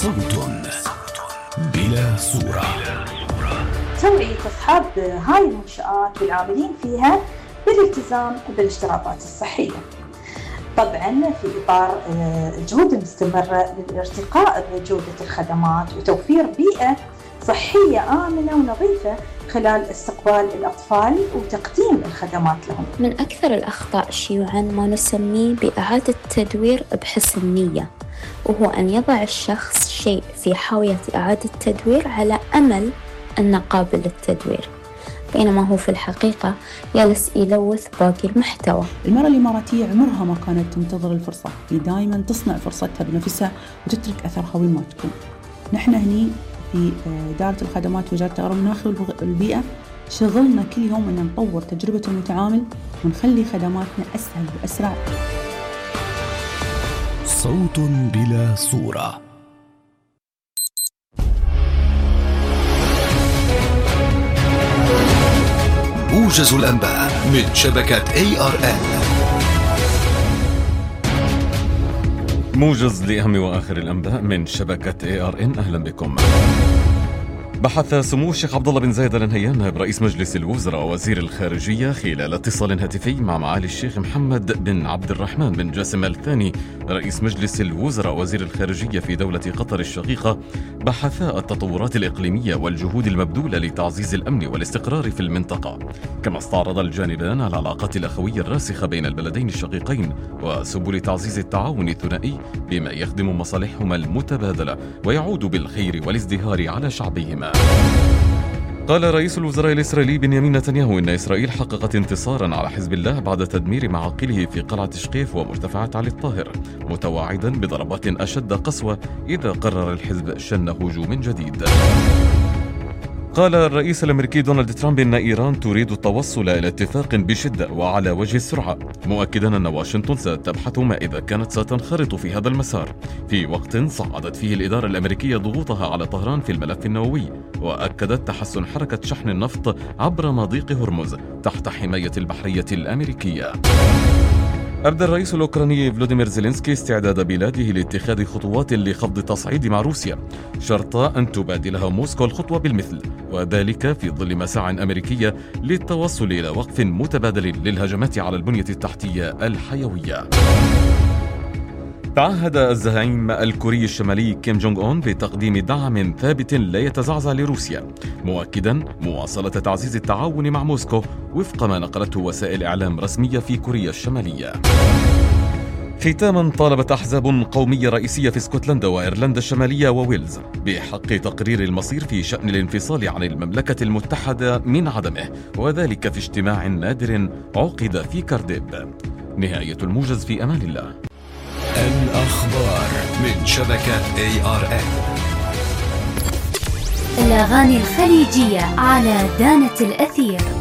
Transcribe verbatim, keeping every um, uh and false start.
صوت بلا صورة. توعية أصحاب هاي المنشآت والعاملين فيها بالالتزام بالاشتراطات الصحية، طبعا في إطار الجهود المستمرة للارتقاء بجودة الخدمات وتوفير بيئة صحية آمنة ونظيفة خلال استقبال الأطفال وتقديم الخدمات لهم. من أكثر الأخطاء شيوعاً ما نسميه بإعادة تدوير بحسن نية، وهو أن يضع الشخص شيء في حاوية إعادة تدوير على أمل أنه قابل للتدوير، بينما هو في الحقيقة يلس يلوث باقي المحتوى. المرأة الإماراتية عمرها ما كانت تنتظر الفرصة، هي دائما تصنع فرصتها بنفسها وتترك أثرها وين ما تكون. نحن هني في إدارة الخدمات وزارة التغير المناخي والبيئة شغلنا كل يوم أن نطور تجربة المتعامل ونخلي خدماتنا أسهل وأسرع. صوت بلا صورة. موجز الأنباء من شبكة إيه آر إن. موجز لأهم وآخر الأنباء من شبكة إيه آر إن. أهلا بكم. بحث سمو الشيخ عبد الله بن زايد آل نهيان نائب رئيس مجلس الوزراء ووزير الخارجية خلال اتصال هاتفي مع معالي الشيخ محمد بن عبد الرحمن بن جاسم آل ثاني رئيس مجلس الوزراء ووزير الخارجية في دولة قطر الشقيقة، بحثا التطورات الإقليمية والجهود المبذولة لتعزيز الأمن والاستقرار في المنطقة، كما استعرض الجانبان العلاقات الأخوية الراسخة بين البلدين الشقيقين وسبل تعزيز التعاون الثنائي بما يخدم مصالحهما المتبادلة ويعود بالخير والازدهار على شعبيهما. قال رئيس الوزراء الإسرائيلي بنيامين نتنياهو إن إسرائيل حققت انتصارا على حزب الله بعد تدمير معاقله في قلعة شقيف ومرتفعات علي الطاهر، متوعدا بضربات أشد قسوة إذا قرر الحزب شن هجوم جديد. قال الرئيس الأمريكي دونالد ترامب إن إيران تريد التوصل إلى اتفاق بشدة وعلى وجه السرعة، مؤكدا أن واشنطن ستبحث ما إذا كانت ستنخرط في هذا المسار في وقت صعدت فيه الإدارة الأمريكية ضغوطها على طهران في الملف النووي، وأكدت تحسن حركة شحن النفط عبر مضيق هرمز تحت حماية البحرية الأمريكية. أبدى الرئيس الأوكراني فلوديمير زيلينسكي استعداد بلاده لاتخاذ خطوات لخفض التصعيد مع روسيا، شرط أن تبادلها موسكو الخطوة بالمثل، وذلك في ظل مساع أمريكية للتوصل إلى وقف متبادل للهجمات على البنية التحتية الحيوية. تعهد الزعيم الكوري الشمالي كيم جونغ أون بتقديم دعم ثابت لا يتزعزع لروسيا، مؤكدا مواصلة تعزيز التعاون مع موسكو وفق ما نقلته وسائل إعلام رسمية في كوريا الشمالية. ختاما، طالبت أحزاب قومية رئيسية في اسكتلندا وإيرلندا الشمالية وويلز بحق تقرير المصير في شأن الانفصال عن المملكة المتحدة من عدمه، وذلك في اجتماع نادر عقد في كارديف. نهاية الموجز، في أمان الله. الأخبار من شبكة إيه آر إن. الأغاني الخليجية على دانة الأثير.